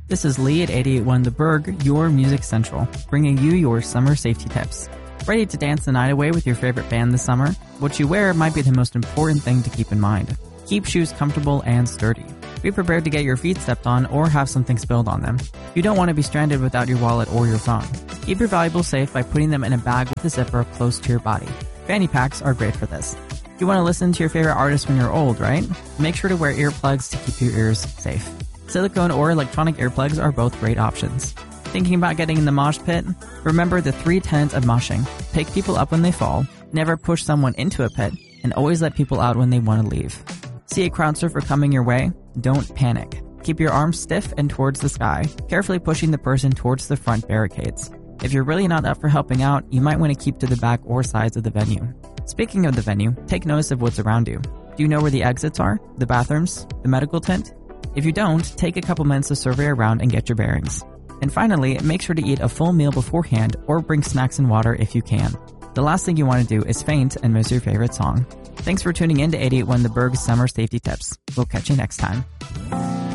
This is Lee at 88.1 The Berg, your Music Central, bringing you your summer safety tips. Ready to dance the night away with your favorite band this summer? What you wear might be the most important thing to keep in mind. Keep shoes comfortable and sturdy. Be prepared to get your feet stepped on or have something spilled on them. You don't want to be stranded without your wallet or your phone. Keep your valuables safe by putting them in a bag with a zipper close to your body. Fanny packs are great for this. You want to listen to your favorite artist when you're old, right? Make sure to wear earplugs to keep your ears safe. Silicone or electronic earplugs are both great options. Thinking about getting in the mosh pit? Remember the 3 tenets of moshing. Pick people up when they fall, never push someone into a pit, and always let people out when they want to leave. See a crowd surfer coming your way? Don't panic. Keep your arms stiff and towards the sky, carefully pushing the person towards the front barricades. If you're really not up for helping out, you might want to keep to the back or sides of the venue. Speaking of the venue, take notice of what's around you. Do you know where the exits are? The bathrooms? The medical tent? If you don't, take a couple minutes to survey around and get your bearings. And finally, make sure to eat a full meal beforehand or bring snacks and water if you can. The last thing you want to do is faint and miss your favorite song. Thanks for tuning in to 88.1 The Berg's Summer Safety Tips. We'll catch you next time.